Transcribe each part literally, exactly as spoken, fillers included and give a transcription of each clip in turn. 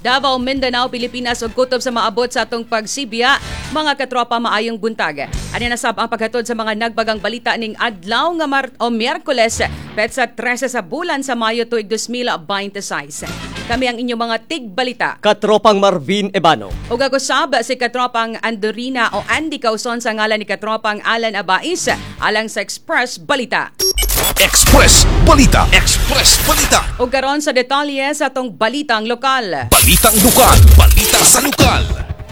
Davao, Mindanao, Pilipinas ug kutob sa maabot sa atong pagsibya. Mga katropa, maayong buntag. Ani nasab ang paghatod sa mga nagbagang balita ning adlaw nga Mar- o Miyerkules, petsa trese sa bulan sa Mayo tuig two thousand twenty-six. Kami ang inyong mga tigbalita. Katropang Marvin Ebano. Ug agusab si katropang Andorina o Andy Causon sa ngalan ni katropang Alan Abais alang sa Express Balita. Express Balita. Express Balita. Ug karon sa detalye sa atong balitang lokal. Balitang lokal. Balita sa lokal.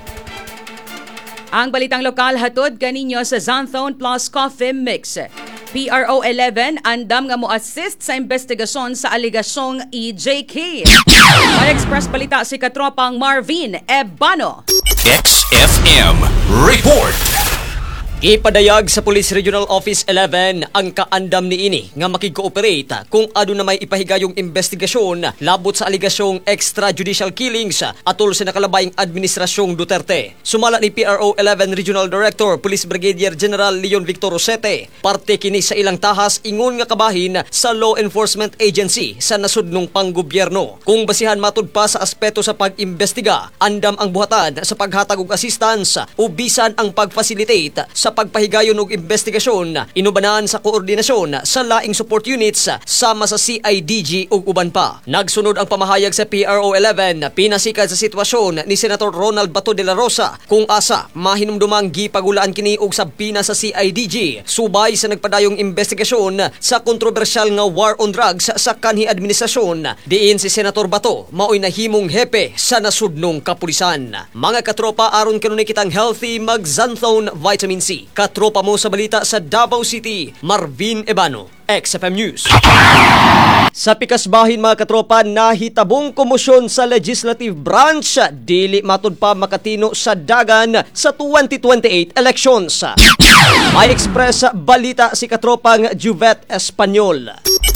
Ang balitang lokal hatod kaninyo sa Xanthone Plus Coffee Mix. P R O eleven andam nga mo-assist sa investigasyon sa aligasyong E J K. May Express Balita si katropang Marvin Ebano. X F M Report. Ipadayag sa Police Regional Office eleven ang kaandam niini nga makig-cooperate kung ado na may ipahigayong investigasyon labot sa aligasyong extrajudicial killings atol sa nakalabayng administrasyong Duterte. Sumala ni P R O eleven Regional Director Police Brigadier General Leon Victor Rosete, parte kini sa ilang tahas ingon nga kabahin sa law enforcement agency sa nasudnong panggobyerno. Kung basihan matud pa sa aspeto sa pag-imbestiga, andam ang buhatan sa paghatag og assistance o bisan ang pag-facilitate sa pagpahigayon og investigasyon, inubanan sa koordinasyon sa laing support units sama sa C I D G ug uban pa. Nagsunod ang pamahayag sa P R O eleven pinasikad sa sitwasyon ni Senator Ronald Bato de la Rosa kung asa mahinumdumang gipagulaan kini og sabina sa C I D G subay sa nagpadayong investigasyon sa kontrobersyal nga war on drugs sa kanhi administrasyon. Diin si Senator Bato maoy nahimong hepe sa nasudnong kapulisan. Mga katropa, aron kanunay kitang healthy mag Xanthone Vitamin C. Katropa mo sa balita sa Davao City, Marvin Ebano, X F M News. Sa pikasbahin mga katropa, nahitabong komosyon sa legislative branch, dili matud pa makatino sa dagan sa twenty twenty-eight elections. May Express Balita si katropang Juvet Espanyol.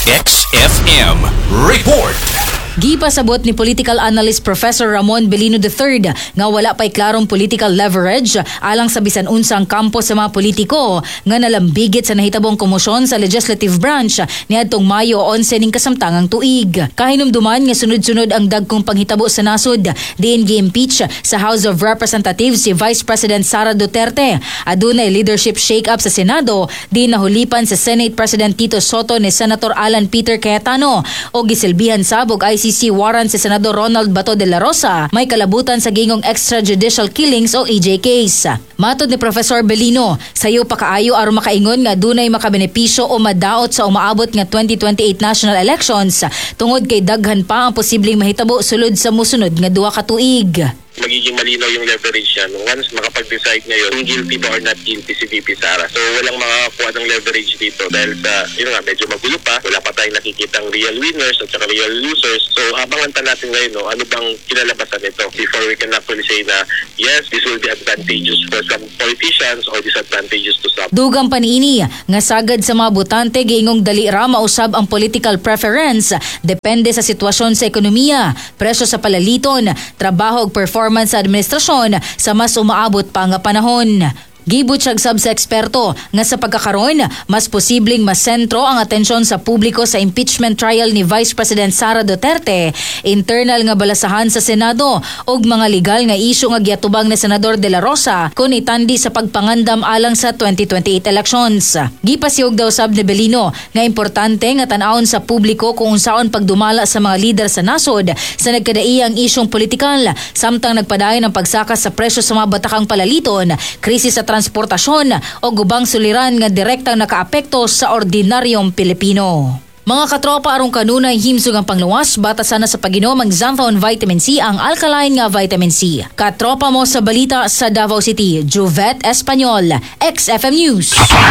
X F M Report. Gipasabot ni political analyst Professor Ramon Belino the third nga wala pa'y klarong political leverage alang sa bisan unsang kampo sa mga politiko nga nalambigit sa nahitabong komosyon sa legislative branch niadtong Mayo eleven ning kasamtangang tuig. Kahinumduman nga sunod-sunod ang dagkong panghitabo sa nasod, diin gi-impeach sa House of Representatives si Vice President Sara Duterte. Adunay leadership shake-up sa Senado, diin nahulipan sa Senate President Tito Soto ni Senator Alan Peter Cayetano o gisilbihan sabog I C C warrant si Senador Ronald Bato de la Rosa may kalabutan sa gingong extrajudicial killings o E J case. Matod ni Professor Belino, sayo pa kaayo aron makaingon nga dunay makabenepisyo o madaot sa umaabot nga twenty twenty-eight national elections tungod kay daghan pa ang posibleng mahitabo sulod sa musunod nga duha ka tuig. Magiging malinaw yung leverage yan. Once makapag-decide ngayon kung guilty ba or not guilty si V P Sara. So walang makakakuha ng leverage dito dahil sa, yun nga, medyo magulo pa. Wala pa tayong nakikitang real winners at saka real losers. So abangan pa natin ngayon, no, ano bang kinalabasan nito before we can actually say na yes, this will be advantageous for some politicians or disadvantageous to some. Dugang paniini nga sagad sa mga botante giingong dali ra mausab ang political preference depende sa sitwasyon sa ekonomiya, presyo sa palaliton, trabaho ug performance sa administrasyon sa mas umaabot pa nga panahon. Gibutyag sab sa eksperto nga sa pagkakaroon, mas posibleng masentro ang atensyon sa publiko sa impeachment trial ni Vice President Sara Duterte, internal nga balasahan sa Senado ug mga legal nga isyu nga giatubang ni Senador De La Rosa kun itandi sa pagpangandam alang sa twenty twenty-eight elections. Gipasiog daw sab ni Belino nga importante nga tan-awon sa publiko kung unsaon pagdumala sa mga lider sa nasod sa nagkadaiyang isyong politikal samtang nagpadayon ng pagsaka sa presyo sa mga batakang palaliton, krisis sa transportasyon o gubang suliran nga direktang nakaapekto sa ordinaryong Pilipino. Mga katropa, arong kanunay himsog ang pangluwas, batasan na sa pag-inom ang Xanthone Vitamin C, ang alkaline nga vitamin C. Katropa mo sa balita sa Davao City, Juvet Espanyol, X F M News.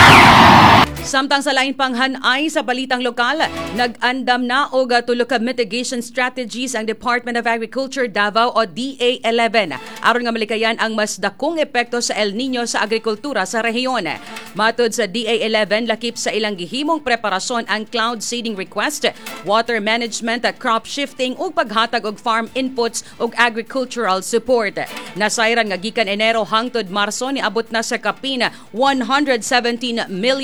Samtang sa lain pang hanay sa balitang lokal, nag-andam na og tulo ka mitigation strategies ang Department of Agriculture Davao o D A eleven aron nga malikayan ang mas dakong epekto sa El Nino sa agrikultura sa rehiyon. Matod sa D A eleven, lakip sa ilang gihimong preparasyon ang cloud seeding request, water management, crop shifting ug paghatag og farm inputs ug agricultural support. Nasayran nga gikan Enero hangtod Marso niabot na sa kapin one hundred seventeen million pesos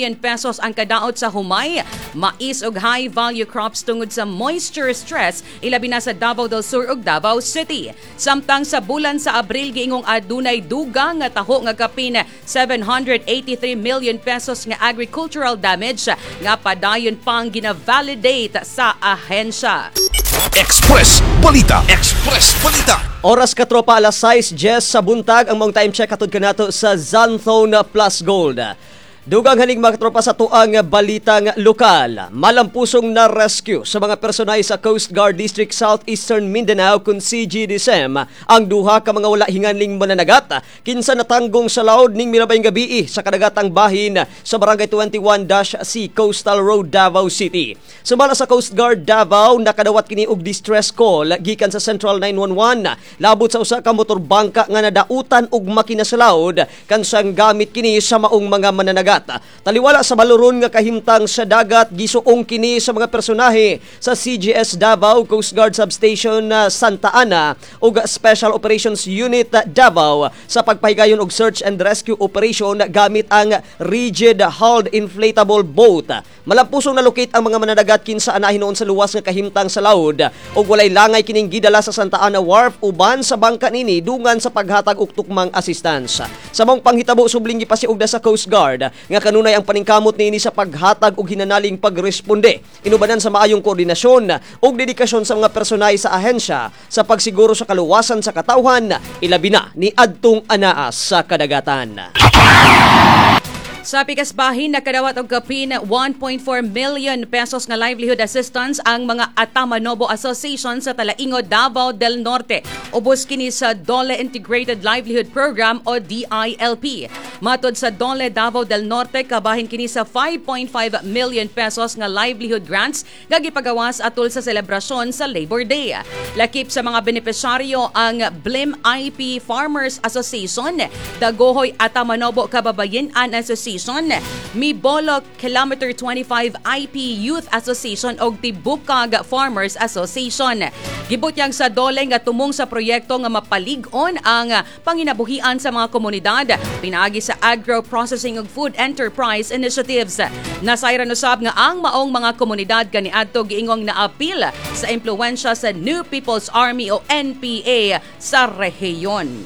pesos ang kadaot sa humay, mais ug high-value crops tungod sa moisture stress ilabi na sa Davao del Sur ug Davao City. Samtang sa bulan sa Abril giingong adunay dugang nga taho nga kapin seven hundred eighty-three million pesos nga agricultural damage nga padayon pang gina-validate sa ahensya. Express Balita. Express Balita. Oras katropa alas sais Jess sa buntag ang mong time check katod kanato sa Zanthone Plus Gold. Dugang haling mga katropa sa tuang balitang lokal. Malampusong na rescue sa mga personay sa Coast Guard District Southeastern Mindanao kun C G D S E M ang duha ka mga wala hinganling mananagat kinsa natanggong sa laod ning milabayng gabii sa kadagatang bahin sa Barangay twenty-one C Coastal Road, Davao City. Sumala sa Coast Guard Davao, nakadawat kini og distress call gikan sa Central nine one one labot sa usa ka motorbangka nga nadautan og makina sa laod kansang gamit kini sa maong mga mananagat. Taliwala sa baluron nga kahimtang sa dagat, gisuong kini sa mga personahe sa C G S Davao Coast Guard Substation Santa Ana ug Special Operations Unit Davao sa pagpahigayon og search and rescue operation gamit ang rigid hulled inflatable boat. Malampusong na-locate ang mga mananagat kinsa anahin noon sa luwas nga kahimtang sa laod ug walay langay kining gidala sa Santa Ana Wharf uban sa bangka nini dungan sa paghatag og tukmang assistance. Sa mong panghitabo subling gipasiugda sa Coast Guard nga kanunay ang paningkamot niini sa paghatag og hinanaling pagresponde. Inubanan sa maayong koordinasyon ug dedikasyon sa mga personay sa ahensya sa pagsiguro sa kaluwasan sa katawhan ilabi na ni adtong anaa sa kadagatan. Sa pikas bahin, nakadawat og kapin one point four million pesos nga livelihood assistance ang mga Atamanobo Association sa Talaingod, Davao del Norte. Ubos kini sa Dole Integrated Livelihood Program o D I L P. Matod sa Dole Davao del Norte, kabahin kini sa five point five million pesos nga livelihood grants nga gipagawas atol sa selebrasyon sa Labor Day. Lakip sa mga benepisyaryo ang B L I M I P Farmers Association, Dagohoy Atamanobo Kababayen-an Association, Mibolok Kilometer twenty-five I P Youth Association ug Tibukag Farmers Association. Gibutyag sa Dole nga tumong sa proyekto nga mapalig-on ang panginabuhian sa mga komunidad pinaagi sa Agro-Processing ug Food Enterprise Initiatives. Nasayran usab nga ang maong mga komunidad kaniadto giingong naapil sa impluwensya sa New People's Army o N P A sa rehiyon.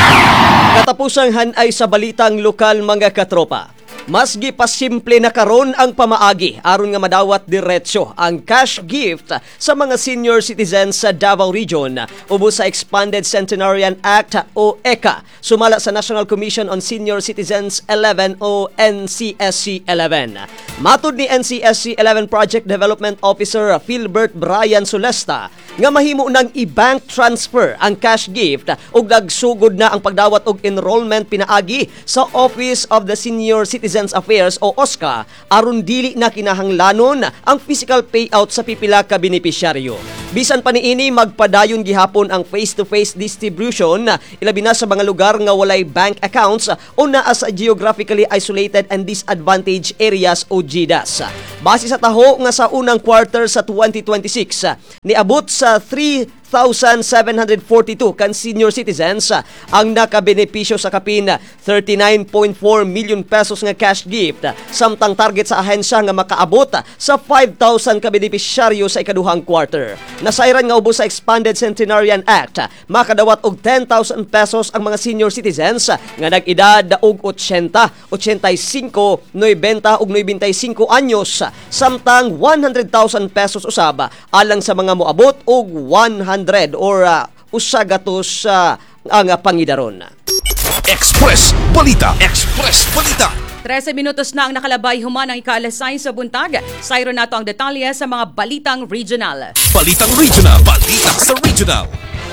Katapusang hanay sa balitang lokal mga katropa. Mas gipasimple na karon ang pamaagi aron nga madawat diretsyo ang cash gift sa mga senior citizens sa Davao Region ubos sa Expanded Centenarian Act o E C A sumala sa National Commission on Senior Citizens eleven o N C S C eleven. Matud ni N C S C eleven Project Development Officer Philbert Brian Solesta nga mahimo nang i-bank transfer ang cash gift ug nagsugod na ang pagdawat og enrollment pinaagi sa Office of the Senior Citizens Affairs o O S C A aron dili na kinahanglanon ang physical payout sa pipila ka benepisyaryo. Bisan pa niini magpadayon gihapon ang face-to-face distribution ilabi na sa mga lugar nga walay bank accounts o naa sa geographically isolated and disadvantaged areas o G D A S. Base sa taho nga sa unang quarter sa twenty twenty-six niabot sa three thousand seven hundred forty-two kan senior citizens ang nakabenepisyo sa kapin thirty-nine point four million pesos nga cash gift samtang target sa ahensya nga makaabot sa five thousand ka benepisyaryo sa ikaduhang quarter. Nasayran nga ubos sa Expanded Centenarian Act makadawat og ten thousand pesos ang mga senior citizens nga nag-edad og eighty, eighty-five, ninety ug ninety-five anyos samtang one hundred thousand pesos usab alang sa mga moabot og one hundred or uh, usagatos uh, ang uh, pangidaron. Express Balita. Express Balita. thirteen minutos na ang nakalabay human ang ika-alasay sa buntag. Sayro nato ang detalye sa mga balitang regional. Balitang Regional. Balita sa Regional.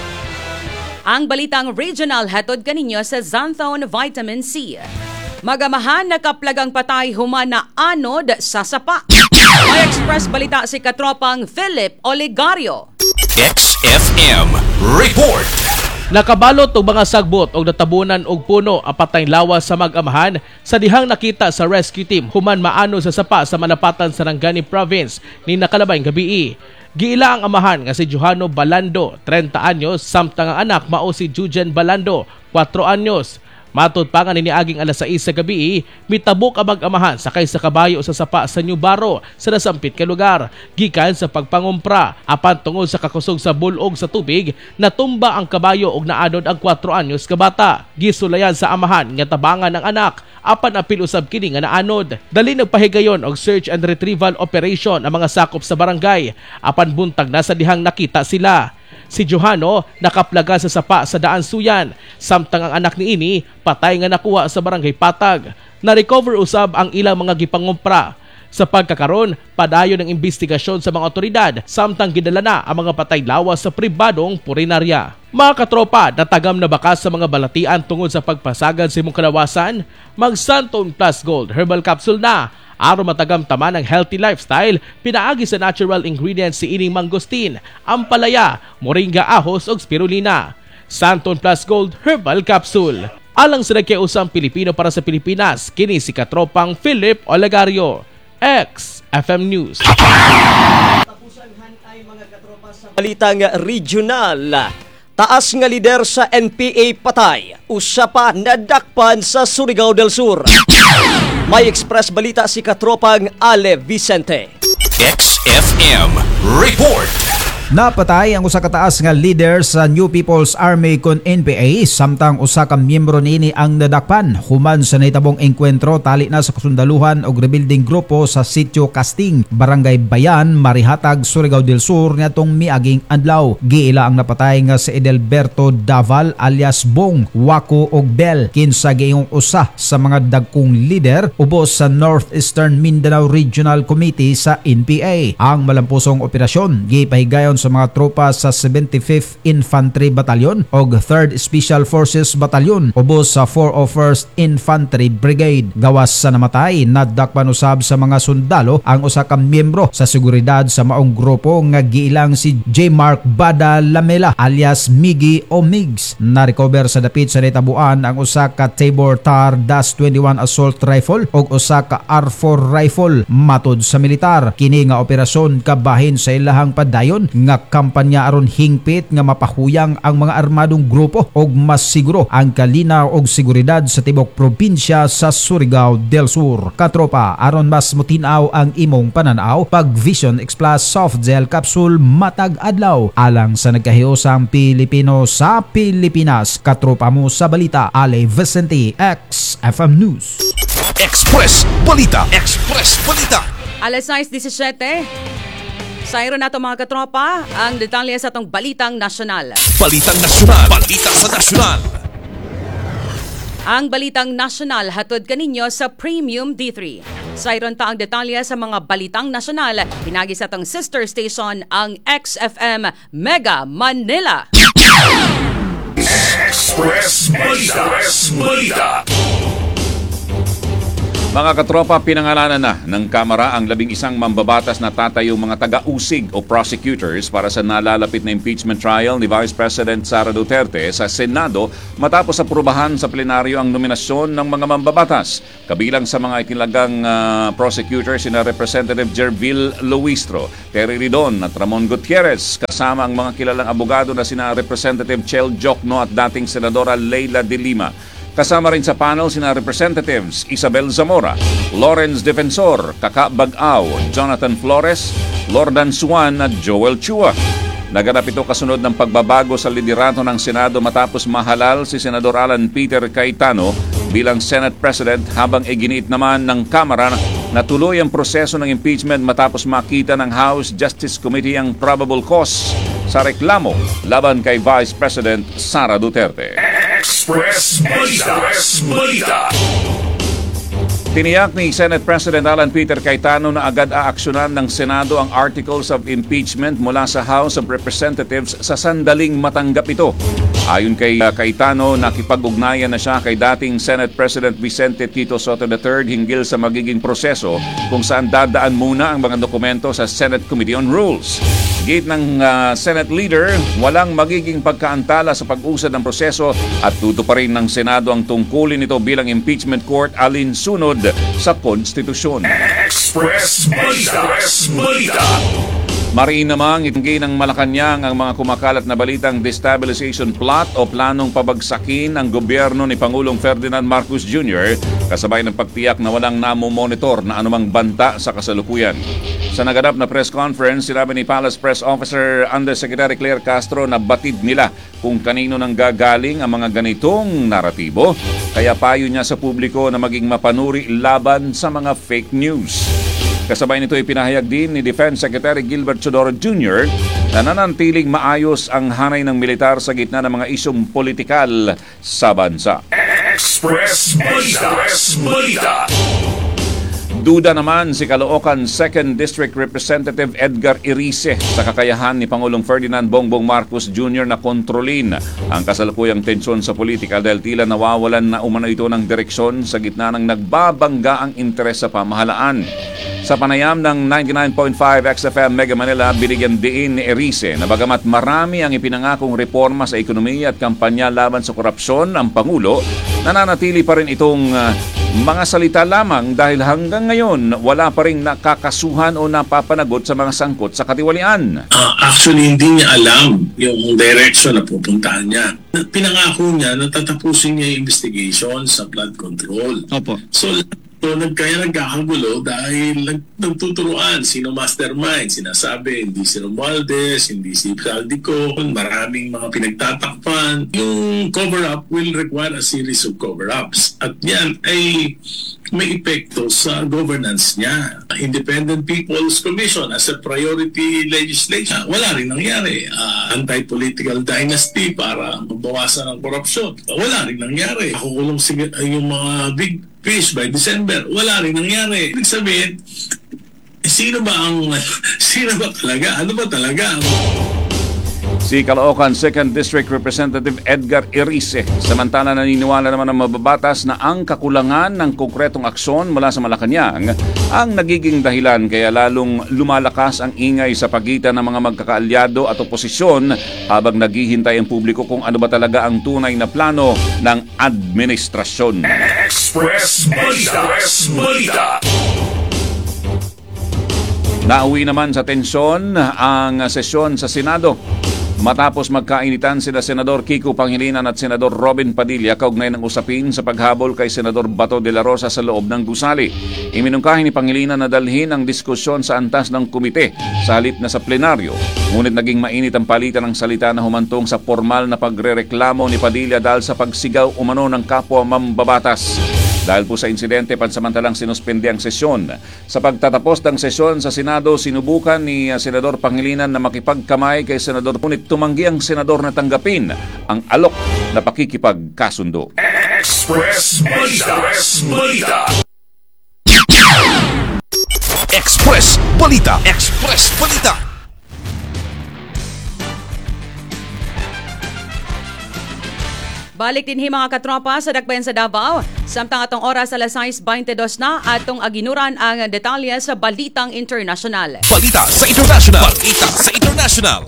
Ang balitang regional hatod kaninyo sa Zanthone Vitamin C. Magamahan nakaplagang patay human na anod sa sapa. May Express Balita si katropang Philip Olegario. X F M Report. Nakabalot og mga sagbot og natabunan og puno ang patayng lawas sa mag-amahan sa dihang nakita sa rescue team human maano sa sapa sa Manapatan, Sarangani Province ni nakalabayng gabii. Giila ang amahan nga si Johano Balando, thirty anyos, samtang ang anak mao si Jujen Balando, four anyos. Matod pa nga niniaging alas sais sa gabi, mitabok ang mag-amahan sakay sa kabayo sa sapa sa New Barro sa nasampit ka lugar. Gikan sa pagpangumpra, apan tungod sa kakusog sa bulog sa tubig, natumba ang kabayo og naanod ang kwatro anyos ka bata. Gisulayan sa amahan nga tabangan ng anak, apan apil usab kini nga naanod. Dali nagpahigayon og search and retrieval operation ang mga sakop sa barangay, apan buntag na sa dihang nakita sila. Si Johano nakaplaga sa sapa sa Daan Suyan, samtang ang anak ni ini patay nga nakuha sa barangay Patag. Na-recover usab ang ilang mga gipangumpra. Sa pagkakaron, padayon ng investigasyon sa mga otoridad, samtang gidala na ang mga patay lawas sa pribadong purinarya. Mga katropa, natagam na bakas sa mga balatian tungod sa pagpasagad sa imong kalawasan? Mag Santon Plus Gold Herbal Capsule na. Aron matagam taman ng healthy lifestyle, pinaagi sa natural ingredients si ining mangosteen, ampalaya, moringa ahos ug spirulina. Santon Plus Gold Herbal Capsule. Alang sa nagkiusang Pilipino para sa Pilipinas, kini si katropang Philip Olegario. X F M News. Balitang regional. Taas nga lider sa N P A patay, usa pa nadakpan sa Surigao del Sur. May express balita si katropang Ale Vicente. X F M Report. Napatay ang usa ka taas nga leader sa New People's Army kon N P A, samtang usa ka miyembro niini ang nadakpan human sa nahitabong engkwentro tali na sa kasundaluhan og rebuilding grupo sa Sitio Casting, Barangay Bayan, Marihatag, Surigao del Sur niadtong miaging adlaw. Giila ang napatay nga si Edelberto Daval alias Bong, Wako og Bel, kinsa giingong usa sa mga dagkong leader ubos sa Northeastern Mindanao Regional Committee sa N P A. Ang malampusong operasyon gipahigayon sa mga tropa sa seventy-fifth Infantry Battalion o third Special Forces Battalion ubos sa four oh first Infantry Brigade. Gawas sa namatay, nadakpan usab sa mga sundalo ang usa ka miyembro sa seguridad sa maong grupo nga giilang si J. Mark Bada Lamela alias Miggy o Migs. Na-recover sa dapit sa nitabuan ang usa ka Tabor Tar Das twenty-one Assault Rifle o usa ka R four Rifle. Matod sa militar, kini nga operasyon kabahin sa ilahang padayon nga kampanya aron hingpit nga mapahuyang ang mga armadong grupo og mas siguro ang kalinaw og seguridad sa tibok probinsya sa Surigao del Sur. Katropa, aron mas mutinaw ang imong pananaw, pag Vision X Plus Soft Gel Capsule matag adlaw alang sa nagkahiusang Pilipino sa Pilipinas. Katropa mo sa balita, Ale Vicente, X F M News. Express Balita. Express Balita. alas sais disisiete. Sayro na ito mga katropa, ang detalye sa itong Balitang Nasyonal. Balitang Nasyonal. Balita sa Nasyonal. Ang Balitang Nasyonal hatod kaninyo sa Premium D three. Sayron ta ang detalye sa mga Balitang Nasyonal. Pinagi sa itong sister station ang X F M Mega Manila. Express Balita. Express Balita. Mga katropa, pinangalanan na ng Kamara ang labing isang mambabatas na tatayong mga taga-usig o prosecutors para sa nalalapit na impeachment trial ni Vice President Sara Duterte sa Senado matapos aprubahan sa plenaryo ang nominasyon ng mga mambabatas. Kabilang sa mga itinalagang uh, prosecutors sina Representative Jervil Luistro, Terry Ridon at Ramon Gutierrez, kasama ang mga kilalang abogado na sina Representative Chel Jokno at dating Senadora Leila de Lima. Kasama rin sa panel sina Representatives Isabel Zamora, Lawrence Defensor, Kaka Bag-aw, Jonathan Flores, Lordan Suan at Joel Chua. Naganap ito kasunod ng pagbabago sa liderato ng Senado matapos mahalal si Senador Alan Peter Cayetano bilang Senate President, habang iginiit naman ng Kamara na tuloy ang proseso ng impeachment matapos makita ng House Justice Committee ang probable cause sa reklamo laban kay Vice President Sara Duterte. Express Balita. Express Balita. Tiniyak ni Senate President Alan Peter Cayetano na agad aaksyonan ng Senado ang Articles of Impeachment mula sa House of Representatives sa sandaling matanggap ito. Ayon kay Cayetano, nakipag-ugnayan na siya kay dating Senate President Vicente Tito Soto the third hinggil sa magiging proseso kung saan dadaan muna ang mga dokumento sa Senate Committee on Rules. Gate ng uh, Senate Leader, walang magiging pagkaantala sa pag-usad ng proseso at tutuparin ng Senado ang tungkulin nito bilang impeachment court alinsunod sa konstitusyon. Express Balita. Express Balita. Mariin namang itanggi ng Malacanang ang mga kumakalat na balitang destabilization plot o planong pabagsakin ang gobyerno ni Pangulong Ferdinand Marcos Junior kasabay ng pagtiyak na walang namomonitor na anumang banta sa kasalukuyan. Sa naganap na press conference, sinabi ni Palace Press Officer Undersecretary Claire Castro na batid nila kung kanino nang gagaling ang mga ganitong naratibo, kaya payo niya sa publiko na maging mapanuri laban sa mga fake news. Kasabay nito ipinahayag din ni Defense Secretary Gilbert Chodoro Junior na nanantiling maayos ang hanay ng militar sa gitna ng mga isyong politikal sa bansa. Express Balita. Express Balita. Duda naman si Caloocan second District Representative Edgar Irice sa kakayahan ni Pangulong Ferdinand Bongbong Marcos Junior na kontrolin ang kasalukuyang tensyon sa politika dahil tila nawawalan na umano ito ng direksyon sa gitna ng nagbabangga ang interes sa pamahalaan. Sa panayam ng ninety-nine point five X F M Mega Manila, binigyan diin ni Irice na bagamat marami ang ipinangakong reforma sa ekonomiya at kampanya laban sa korupsyon ang Pangulo, nananatili pa rin itong uh, mga salita lamang dahil hanggang ngayon wala pa rin nakakasuhan o napapanagot sa mga sangkot sa katiwalian. Uh, actually, hindi niya alam yung direction na pupuntahan niya. Pinangako niya na tatapusin niya yung investigation sa flood control. Opo. So, So, nagkaya nagkakagulo dahil nag, nagtuturuan sino mastermind. Sinasabi, hindi si Romualdez, hindi si Saldico, maraming mga pinagtatakpan. Yung cover-up will require a series of cover-ups. At yan ay may epekto sa governance niya. Independent People's Commission as a priority legislation. Wala rin nangyari. Uh, anti-political dynasty para mabawasan ang korupsyon. Wala rin nangyari. Nakukulong yung mga big fish by December. Wala rin nangyari. Ibig sabihin, sino ba ang, sino ba talaga? Ano ba talaga? Si Caloocan second District Representative Edgar Irice. Samantala naniniwala naman ng mababatas na ang kakulangan ng konkretong aksyon mula sa Malacanang ang nagiging dahilan kaya lalong lumalakas ang ingay sa pagitan ng mga magkakaalyado at oposisyon habang naghihintay ang publiko kung ano ba talaga ang tunay na plano ng administrasyon. Express Balita. Express Balita. Nauwi naman sa tensyon ang sesyon sa Senado. Matapos magkainitan sila Senador Kiko Pangilinan at Senador Robin Padilla kaugnay ng usapin sa paghabol kay Senador Bato de la Rosa sa loob ng gusali. Iminungkahi ni Pangilinan na dalhin ang diskusyon sa antas ng komite sa halip na sa plenaryo. Ngunit naging mainit ang palitan ng salita na humantong sa formal na pagrereklamo ni Padilla dahil sa pagsigaw umano ng kapwa mambabatas. Dahil po sa insidente, pansamantalang sinuspende ang sesyon. Sa pagtatapos ng sesyon sa Senado, sinubukan ni Senador Pangilinan na makipagkamay kay Senador Punit. Tumanggi ang senador na tanggapin ang alok na pakikipagkasundo. Express Balita. Express Balita. Express Balita. Express Balita. Balik din hi mga katropa sa dakbayan sa Davao. Samtang atong oras alas sais beintidós na atong aginuran ang detalye sa Balitang Internasyonal. Balita sa International. Balita sa International.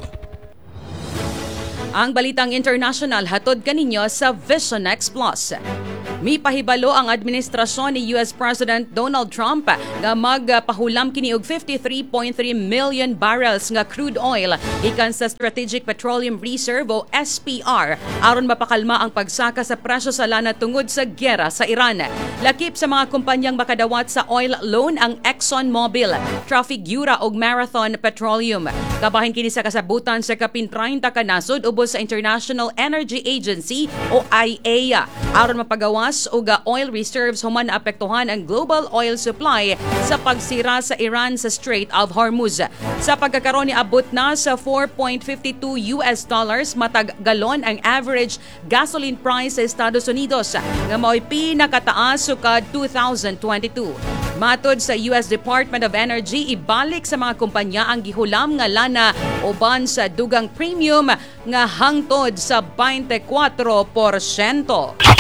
Ang Balitang International hatod kaninyo sa Vision X Plus. May pahibalo ang administrasyon ni U S President Donald Trump nga magpahulam kini og fifty-three point three million barrels nga crude oil ikan sa Strategic Petroleum Reserve o S P R aron mapakalma ang pagsaka sa presyo sa lana tungod sa giyera sa Iran. Lakip sa mga kumpanyang makadawat sa oil loan ang ExxonMobil, Trafigura ug Marathon Petroleum. Kabahin kini sa kasabutan sa kapin thirty ka nasod ubos sa International Energy Agency o I A E A aron mapagawas og oil reserves human naapektuhan ang global oil supply sa pagsira sa Iran sa Strait of Hormuz. Sa pagkakaroon ni abot na sa four point five two U S dollars matag galon ang average gasoline price sa Estados Unidos nga mao'y pinakataas sukad two thousand twenty-two. Matod sa U S Department of Energy, ibalik sa mga kumpanya ang gihulam nga lana uban sa dugang premium nga hangtod sa twenty-four porsyento.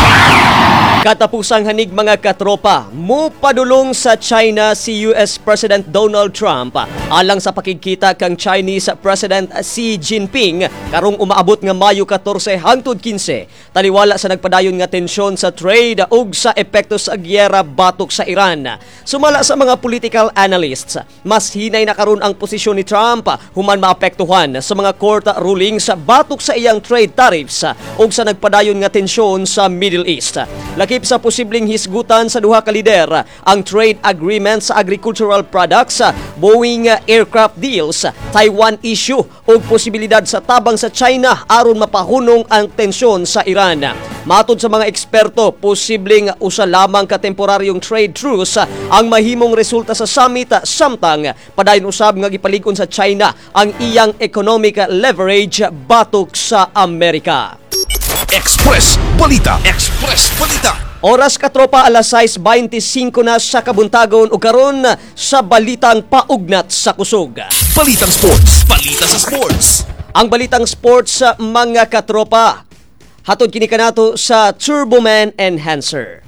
Katapusang hanig mga katropa, mupadulong sa China si U S President Donald Trump alang sa pakikita kang Chinese President Xi Jinping karong umaabot nga Mayo fourteen hangtod fifteen. Taliwala sa nagpadayon nga tensyon sa trade ug sa epekto sa gyera batok sa Iran. Sumala sa mga political analysts, mas hinay na karon ang posisyon ni Trump human maapektuhan sa mga court rulings batok sa iyang trade tariffs ug sa nagpadayon nga tensyon sa Middle East. Lakip sa posibleng hisgutan sa duha ka lider ang trade agreement sa agricultural products, Boeing aircraft deals, Taiwan issue ug posibilidad sa tabang sa China aron mapahunong ang tensyon sa Iran. Matod sa mga eksperto, posibleng usa lamang ka temporaryong trade truce ang mahimong resulta sa summit samtang padayon usab nga gipalig-on sa China ang iyang economic leverage batok sa Amerika. Express Balita. Express Balita. Oras katropa alas sais twenty-five na sa kabuntagon o karon sa balitang paugnat sa kusog. Balitang Sports. Balita sa Sports. Ang balitang sports sa mga katropa. Hatod kini kanato sa Turboman Enhancer.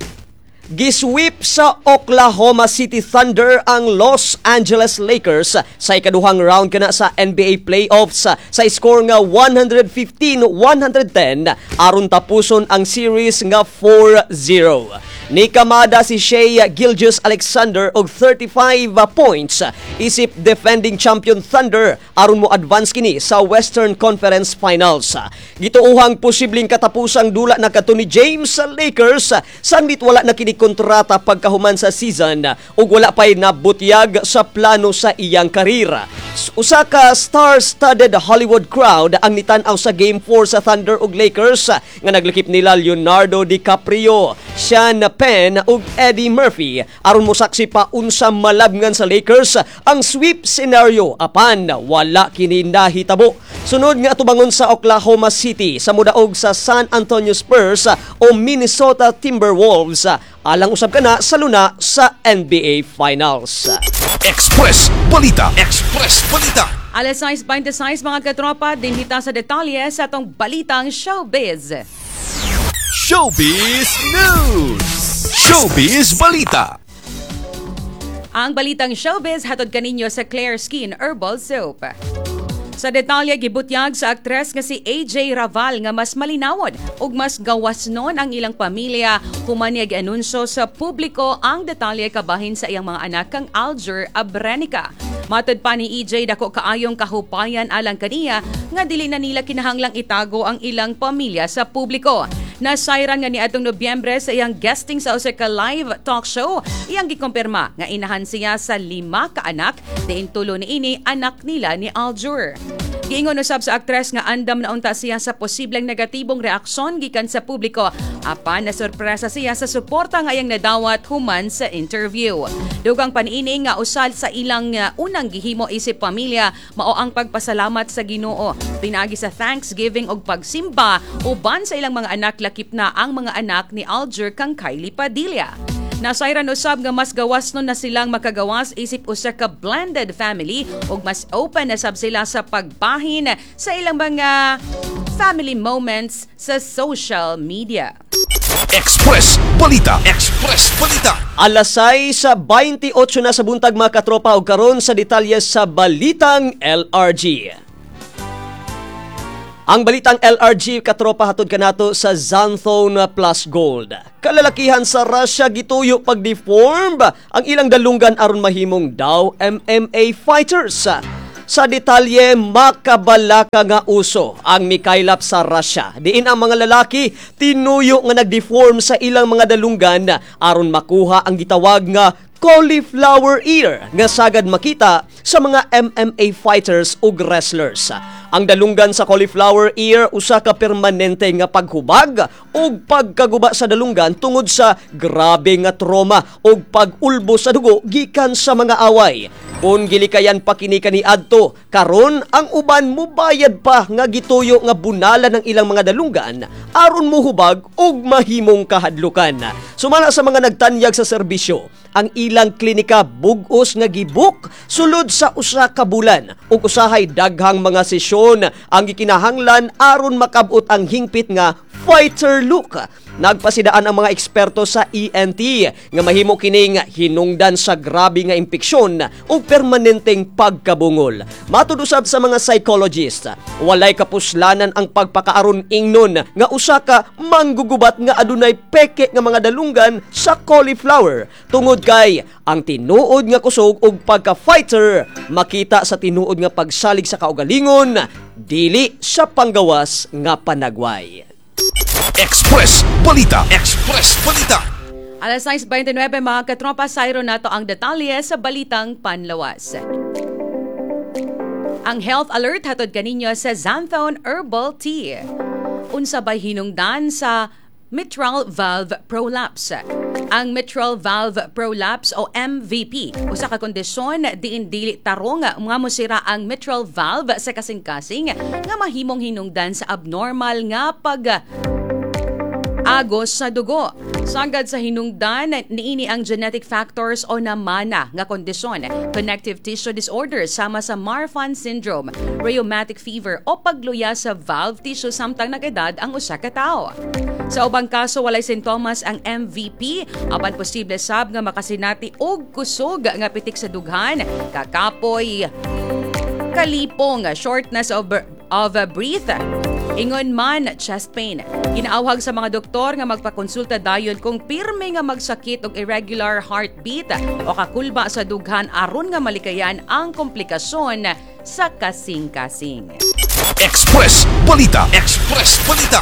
Gisweep sa Oklahoma City Thunder ang Los Angeles Lakers sa ikaduhang round kana sa N B A playoffs sa score nga one fifteen one ten aron tapuson ang series nga four zero. Nikamada si Shai Gilgeous-Alexander og thirty-five points isip defending champion Thunder aron mo advance kini sa Western Conference Finals. Gituuhang posibleng katapusang dula na kadto ni James sa Lakers sanglit wala na kini kontrata pagkahuman sa season ug wala pay nabutyag sa plano sa iyang karera. Usa ka star-studded Hollywood crowd ang nitan-aw sa Game four sa Thunder ug Lakers nga naglakip nila Leonardo DiCaprio, Sean Penn ug Eddie Murphy aron mosaksi pa unsa malabngan sa Lakers ang sweep scenario apan wala kini nahitabo. Sunod nga atubangon sa Oklahoma City sa mudaog sa San Antonio Spurs o Minnesota Timberwolves alang usab kana sa luna sa N B A Finals. Express Balita. Express Balita. Alas sais twenty-six mga katropa, din hita sa detalye sa atong balitang showbiz. Showbiz News. Showbiz Balita. Ang balitang showbiz hatod kaninyo sa Claire Skin Herbal Soap. Sa detalye gibutyag sa aktres nga si A J Raval nga mas malinawon ug mas gawasnon ang ilang pamilya human niya gianunsyo sa publiko ang detalye kabahin sa iyang mga anak kang Alger Abrenica. Matod pa ni E J dako kaayong kahupayan alang kaniya nga dili na nila kinahanglang itago ang ilang pamilya sa publiko. Nasayran nga ni atong Nobyembre sa iyang guesting sa usa ka live talk show, iyang gikumpirma nga inahan siya sa lima ka anak, diin tulo ni ini anak nila ni Alger. Giingon usab sa aktres nga andam na unta siya sa posibleng negatibong reaksyon gikan sa publiko apan nasurpresa siya sa suporta nga iyang nadawat human sa interview. Dugang paniini nga usal sa ilang uh, unang gihimo isip pamilya mao ang pagpasalamat sa Ginoo pinagi sa Thanksgiving ug pagsimba uban sa ilang mga anak lakip na ang mga anak ni Alger kang Kylie Padilla. Nasayran usab nga mas gawas nun na silang makagawas isip usa ka blended family ug mas open na sab sila sa pagbahin sa ilang mga family moments sa social media. Express Balita. Express Balita. Alas sais twenty-eight na sa buntag mga katropa ug karon sa detalye sa balitang L R G. Ang balitang L R G katropa hatod kanato sa Xanthone Plus Gold. Kalalakihan sa Russia gituyo pag-deform ang ilang dalunggan aron mahimong daw M M A fighters. Sa detalye, makabalaka nga uso ang mikaylap sa Russia. Diin ang mga lalaki tinuyo nga nag-deform sa ilang mga dalunggan aron makuha ang gitawag nga cauliflower ear nga sagad makita sa mga M M A fighters ug wrestlers. Ang dalunggan sa cauliflower ear usa ka permanente nga paghubag ug pagkaguba sa dalunggan tungod sa grabe nga trauma ug pag-ulbo sa dugo gikan sa mga away. Kung gilikayan pa kini kaniadto, karon ang uban mobayad pa nga gituyo nga bunala ng ilang mga dalunggan aron mohubag ug mahimong kahadlukan. Sumala sa mga nagtanyag sa serbisyo, ang ilang klinika bug-os nga gibuk sulod sa usa ka bulan ug usahay daghang mga sesyon ang gikinahanglan aron makabot ang hingpit nga fighter look. nagpasidaan ang mga eksperto sa E N T nga mahimo kining hinungdan sa grabe nga impeksyon o permanenteng pagkabungol. Matud usab sa mga psychologist, walay kapuslanan ang pagpakaaron ingnon nga usa ka manggugubat nga adunay peke nga mga dalunggan sa cauliflower tungod kay ang tinuod nga kusog ug pagka-fighter makita sa tinuod nga pagsalig sa kaugalingon dili sa panggawas nga panagway. Express Balita. Express Balita. Alas sais twenty-nine mga katropa, sayro nato ang detalye sa balitang panlawas. Ang health alert hatod kaninyo sa Xanthone Herbal Tea. Unsa bay hinungdan sa mitral valve prolapse. Ang mitral valve prolapse o M V P usa ka kondisyon diin dili tarong nga mosira ang mitral valve sa kasing-kasing nga mahimong hinungdan sa abnormal nga pag agos sa dugo. Sagad sa hinungdan niini ang genetic factors o namana nga kondisyon, connective tissue disorder sama sa Marfan syndrome, rheumatic fever o pagluya sa valve tissue samtang nag-edad ang usa ka tawo. Sa ubang kaso walay sintomas ang M V P, apan posible sab nga makasinati og kusog nga pitik sa dughan, kakapoy, kalipong, shortness of of breath, ingon man chest pain. Ginaawhag sa mga doktor nga magpakonsulta dayon kung pirme nga magsakit og irregular heartbeat o kakulba sa dughan aron nga malikayan ang komplikasyon sa kasing-kasing. Express Balita. Express Balita.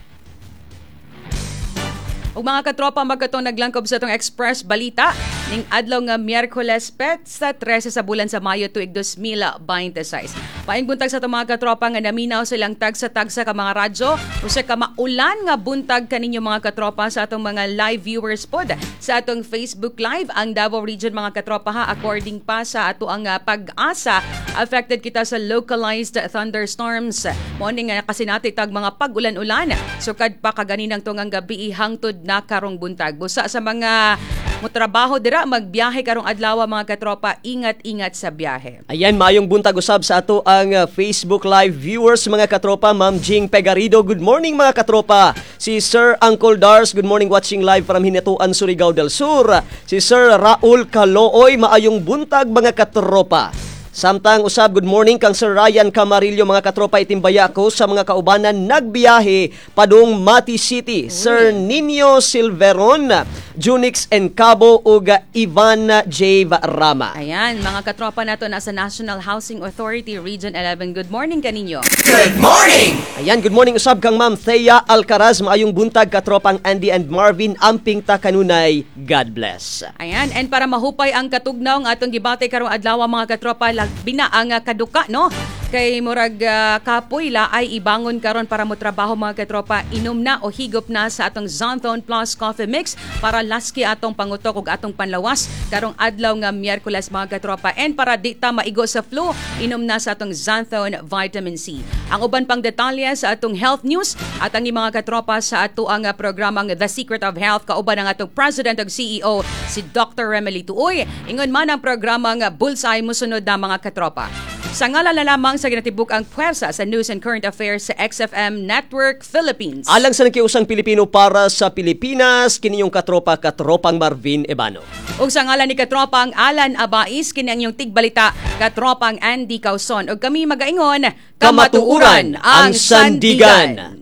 Ug mga katropa, magkatong naglangkob sa itong Express Balita ning adlaw nga Miyerkules pet sa thirteen sa bulan sa Mayo tuig two thousand twenty-six. Paing buntag sa itong mga katropa nga naminaw silang tagsa-tagsa ka mga radyo usa ka maulan nga buntag kaninyo mga katropa sa atong mga live viewers pod sa atong Facebook Live ang Davao Region mga katropa ha, according pa sa ato ang uh, pag-asa affected kita sa localized thunderstorms. Morning nga kasinati tag mga pag-ulan-ulan sukad pa kaganinang tungang gabi hangtod na karong buntag. Busa sa mga motrabaho dira magbiyahe karong adlaw mga katropa, ingat-ingat sa biyahe. Ayan, mayong buntag usab sa ato ang uh, Facebook Live viewers mga katropa. Ma'am Jing Pegarido, good morning mga katropa. Si Sir Uncle Dars, good morning, watching live from Hinatuan, Surigao del Sur. Si Sir Raul Calooy, maayong buntag mga katropa. Samtang usab, good morning kang Sir Ryan Camarillo mga katropa, itimbaya ko sa mga kaubanan nagbiyahe padung Mati City. Sir Nino Silveron, Junix and Cabo ug Ivan J. Rama. Ayan, mga katropa nato nasa National Housing Authority Region eleven. Good morning kaninyo. Good morning. Ayan, good morning usab kang Ma'am Thea Alcaraz, maayong buntag katropang Andy and Marvin, amping ta kanunay. God bless. Ayan, and para mahupay ang katugnaw nga atong gibate karong adlaw mga katropa, bina ang uh, kaduka no kay murag uh, kapoy la ay ibangon karon para mo trabaho mga katropa, inom na o higop na sa atong Xanthone Plus Coffee Mix para laski atong pangutok ug atong panlawas karong adlaw nga Miyerkules mga katropa, and para di ta maigo sa flu inom na sa atong Xanthone Vitamin C. Ang uban pang detalye sa atong health news at ang mga katropa sa ato ang uh, programang The Secret of Health kauban ang atong President ug C E O si Doctor Remely Tuoy. Ingon man ang programang uh, Bullseye mosunod na mga katropa. Sa ngalan na lamang sa ginatibuk ang puwersa sa news and current affairs sa X F M Network Philippines. Alang sa nakiusang Pilipino para sa Pilipinas, kiniyong katropa katropang Marvin Ebano. Ug sa ngalan ni katropang Alan Abais, kini ang iyong tigbalita katropang Andy Causon. Ug kami magaingon, kamatuuran ang sandigan.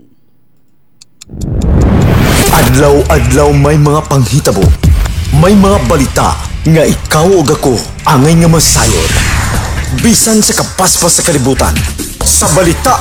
Adlaw-adlaw may mga panghitabo, may mga balita nga ikaw ug ako angay nga masayod. Bisan sa kapaspas sa kalibutan, sa balita